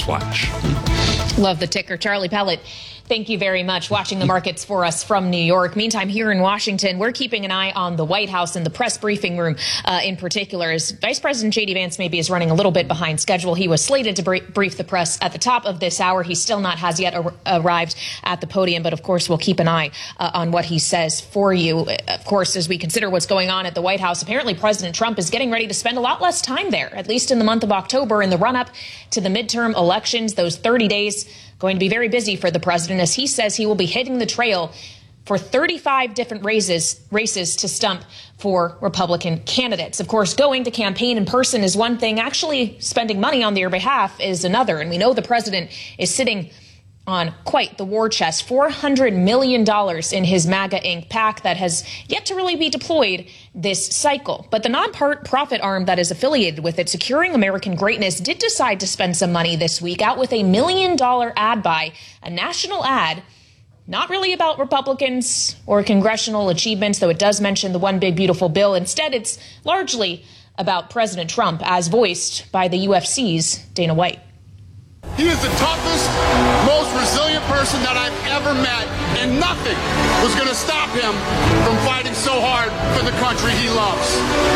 Flash. Love the ticker. Charlie Pellet, thank you very much. Watching the markets for us from New York. Meantime, here in Washington, we're keeping an eye on the White House and the press briefing room in particular. As Vice President J.D. Vance maybe is running a little bit behind schedule. He was slated to brief the press at the top of this hour. He still has yet arrived at the podium. But, of course, we'll keep an eye on what he says for you. Of course, as we consider what's going on at the White House, apparently President Trump is getting ready to spend a lot less time there, at least in the month of October, in the run-up to the midterm elections. Those 30 days going to be very busy for the president, as he says he will be hitting the trail for 35 different races to stump for Republican candidates. Of course, going to campaign in person is one thing. Actually spending money on their behalf is another. And we know the president is sitting on quite the war chest, $400 million in his MAGA Inc. PAC that has yet to really be deployed this cycle. But the nonprofit arm that is affiliated with it, Securing American Greatness, did decide to spend some money this week out with $1 million ad buy, a national ad, not really about Republicans or congressional achievements, though it does mention the One Big Beautiful Bill. Instead, it's largely about President Trump, as voiced by the UFC's Dana White. He is the toughest, most resilient person that I've ever met, and nothing was going to stop him from fighting so hard for the country he loves.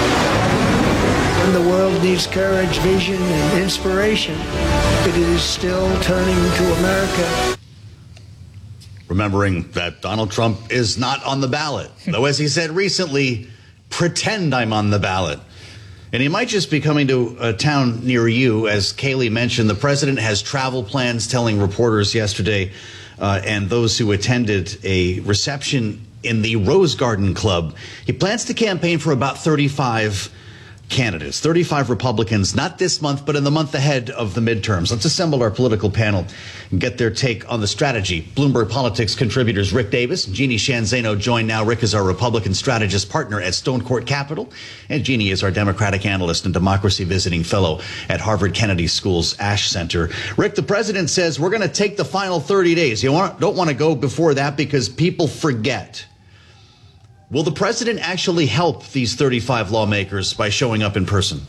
When the world needs courage, vision, and inspiration, it is still turning to America. Remembering that Donald Trump is not on the ballot, though, as he said recently, pretend I'm on the ballot. And he might just be coming to a town near you. As Kayleigh mentioned, the president has travel plans, telling reporters yesterday and those who attended a reception in the Rose Garden Club. He plans to campaign for about 35 candidates, 35 Republicans, not this month, but in the month ahead of the midterms. Let's assemble our political panel and get their take on the strategy. Bloomberg Politics contributors Rick Davis and Jeannie Sheehan Zaino join now. Rick is our Republican strategist partner at Stone Court Capital, and Jeannie is our Democratic analyst and democracy visiting fellow at Harvard Kennedy School's Ash Center. Rick, the president says we're going to take the final 30 days. You don't want to go before that because people forget. Will the president actually help these 35 lawmakers by showing up in person?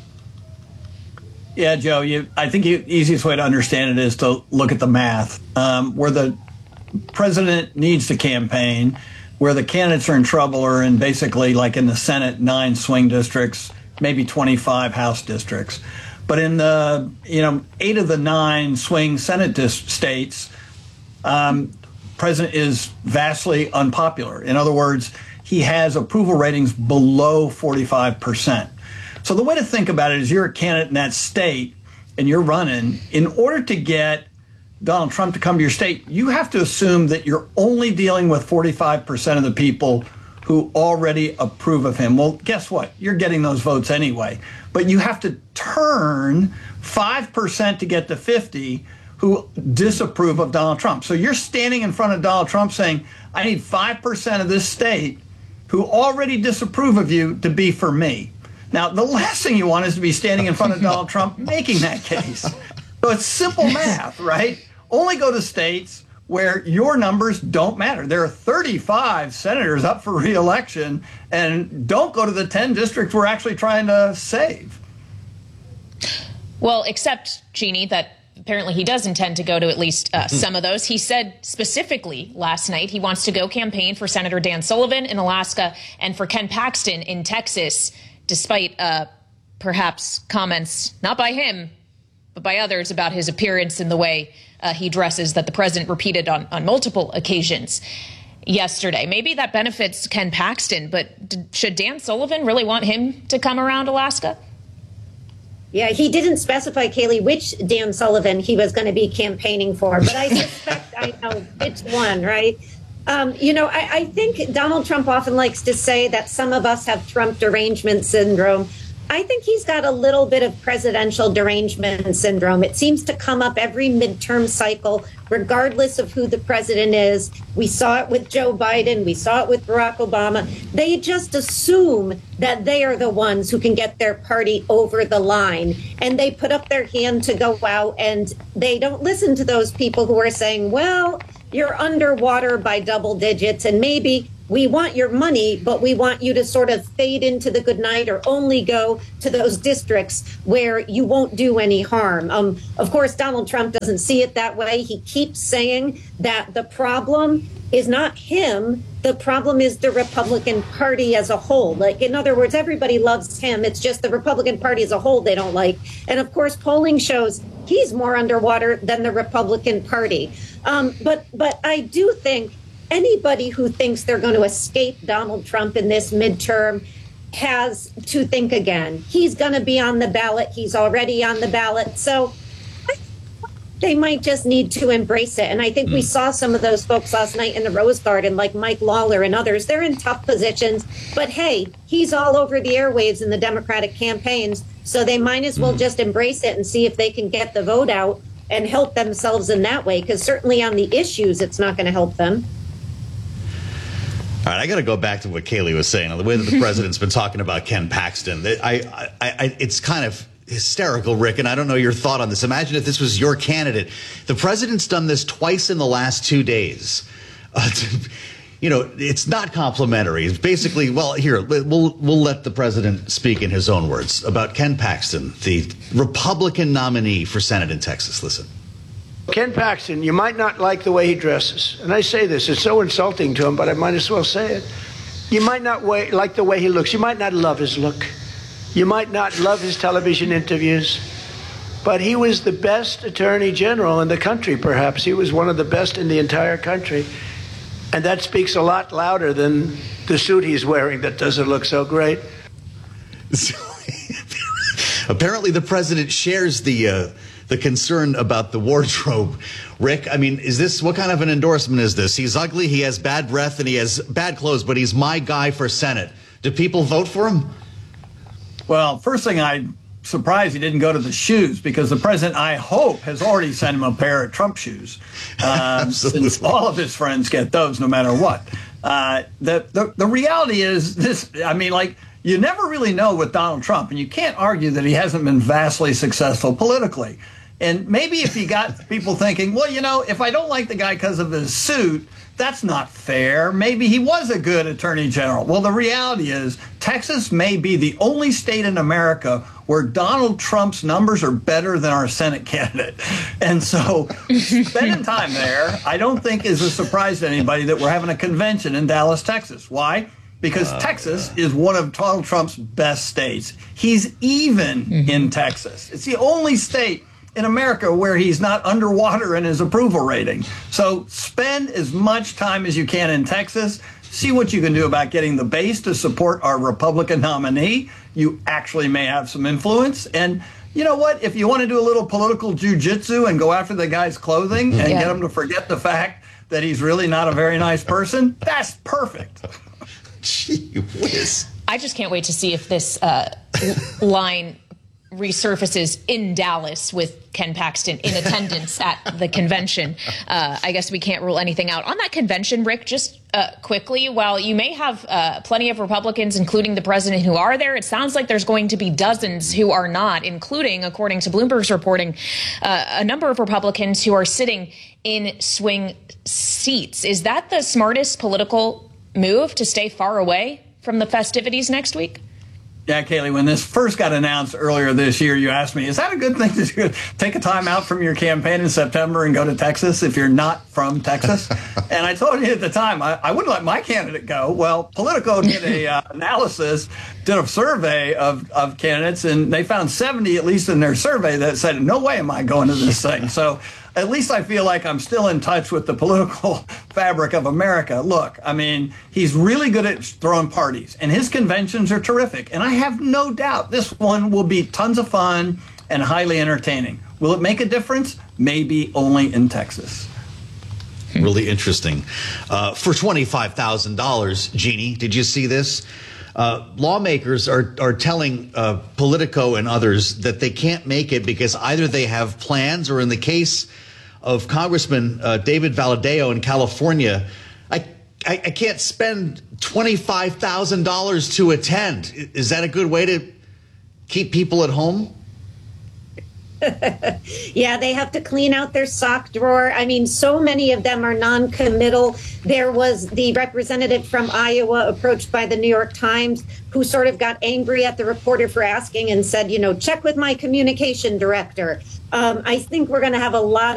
Yeah, Joe, I think the easiest way to understand it is to look at the math. Where the president needs to campaign, where the candidates are in trouble are in basically, like in the Senate, 9 swing districts, maybe 25 House districts. But in the 8 of the 9 swing Senate states, president is vastly unpopular. In other words, he has approval ratings below 45%. So the way to think about it is you're a candidate in that state and you're running. In order to get Donald Trump to come to your state, you have to assume that you're only dealing with 45% of the people who already approve of him. Well, guess what? You're getting those votes anyway. But you have to turn 5% to get to 50 who disapprove of Donald Trump. So you're standing in front of Donald Trump saying, I need 5% of this state who already disapprove of you to be for me. Now, the last thing you want is to be standing in front of Donald Trump making that case. So it's simple math, right? Only go to states where your numbers don't matter. There are 35 senators up for re-election, and don't go to the 10 districts we're actually trying to save. Well, except, Jeannie, that apparently he does intend to go to at least some of those. He said specifically last night he wants to go campaign for Senator Dan Sullivan in Alaska and for Ken Paxton in Texas, despite perhaps comments, not by him, but by others, about his appearance and the way he dresses that the president repeated on multiple occasions yesterday. Maybe that benefits Ken Paxton, but should Dan Sullivan really want him to come around Alaska? Yeah, he didn't specify, Kayleigh, which Dan Sullivan he was going to be campaigning for, but I suspect I know which one, right? I think Donald Trump often likes to say that some of us have Trump derangement syndrome. I think he's got a little bit of presidential derangement syndrome. It seems to come up every midterm cycle, regardless of who the president is. We saw it with Joe Biden. We saw it with Barack Obama. They just assume that they are the ones who can get their party over the line. And they put up their hand to go out, and they don't listen to those people who are saying, well, you're underwater by double digits, and maybe we want your money, but we want you to sort of fade into the good night or only go to those districts where you won't do any harm. Of course, Donald Trump doesn't see it that way. He keeps saying that the problem is not him. The problem is the Republican Party as a whole. Like, in other words, everybody loves him. It's just the Republican Party as a whole they don't like. And of course, polling shows he's more underwater than the Republican Party. But I do think anybody who thinks they're going to escape Donald Trump in this midterm has to think again. He's going to be on the ballot. He's already on the ballot. So they might just need to embrace it. And I think we saw some of those folks last night in the Rose Garden, like Mike Lawler and others. They're in tough positions. But hey, he's all over the airwaves in the Democratic campaigns. So they might as well just embrace it and see if they can get the vote out and help themselves in that way. Because certainly on the issues, it's not going to help them. All right, I got to go back to what Kayleigh was saying. The way that the president's been talking about Ken Paxton, it's kind of hysterical, Rick, and I don't know your thought on this. Imagine if this was your candidate. The president's done this twice in the last 2 days. It's not complimentary. It's basically, well, here, we'll let the president speak in his own words about Ken Paxton, the Republican nominee for Senate in Texas. Listen. Ken Paxton, you might not like the way he dresses. And I say this, it's so insulting to him, but I might as well say it. You might not like the way he looks. You might not love his look. You might not love his television interviews. But he was the best attorney general in the country, perhaps. He was one of the best in the entire country. And that speaks a lot louder than the suit he's wearing that doesn't look so great. Apparently the president shares the concern about the wardrobe. Rick, I mean, what kind of an endorsement is this? He's ugly, he has bad breath, and he has bad clothes, but he's my guy for Senate. Do people vote for him? Well, first thing, I'm surprised he didn't go to the shoes, because the president, I hope, has already sent him a pair of Trump shoes. Since all of his friends get those no matter what. The reality is this, I mean, like, you never really know with Donald Trump, and you can't argue that he hasn't been vastly successful politically. And maybe if he got people thinking, well, if I don't like the guy because of his suit, that's not fair. Maybe he was a good attorney general. Well, the reality is Texas may be the only state in America where Donald Trump's numbers are better than our Senate candidate. And so spending time there, I don't think is a surprise to anybody that we're having a convention in Dallas, Texas. Why? Because Texas is one of Donald Trump's best states. He's even in Texas. It's the only state in America where he's not underwater in his approval rating. So spend as much time as you can in Texas. See what you can do about getting the base to support our Republican nominee. You actually may have some influence. And you know what? If you want to do a little political jujitsu and go after the guy's clothing and get him to forget the fact that he's really not a very nice person, that's perfect. Gee whiz. I just can't wait to see if this line resurfaces in Dallas with Ken Paxton in attendance at the convention. I guess we can't rule anything out. On that convention, Rick, just quickly, while you may have plenty of Republicans, including the president, who are there, it sounds like there's going to be dozens who are not, including, according to Bloomberg's reporting, a number of Republicans who are sitting in swing seats. Is that the smartest political move, to stay far away from the festivities next week? Yeah, Kayleigh, when this first got announced earlier this year, you asked me, is that a good thing to do? Take a time out from your campaign in September and go to Texas if you're not from Texas? And I told you at the time, I wouldn't let my candidate go. Well, Politico did a analysis, did a survey of candidates, and they found 70, at least in their survey, that said, no way am I going to this thing. So at least I feel like I'm still in touch with the political fabric of America. Look, I mean, he's really good at throwing parties, and his conventions are terrific. And I have no doubt this one will be tons of fun and highly entertaining. Will it make a difference? Maybe only in Texas. Really interesting. For $25,000, Jeannie, did you see this? Lawmakers are telling Politico and others that they can't make it because either they have plans, or in the case of Congressman David Valadao in California, I can't spend $25,000 to attend. Is that a good way to keep people at home? Yeah, they have to clean out their sock drawer. I mean, so many of them are non-committal. There was the representative from Iowa approached by the New York Times who sort of got angry at the reporter for asking and said, check with my communication director. I think we're going to have a lot